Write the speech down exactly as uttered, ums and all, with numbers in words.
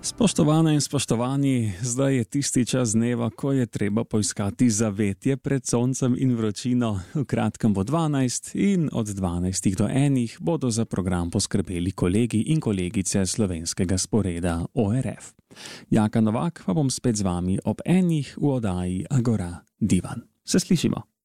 Spoštovane in spoštovani, zdaj je tisti čas dneva, ko je treba poiskati zavetje pred soncem in vročino. V kratkem bo dvanajst in od dvanajstih do enih bodo za program poskrbeli kolegi in kolegice slovenskega sporeda O R F. Jaka Novak pa bom spet z vami ob enih v oddaji Agora Divan. Se slišimo.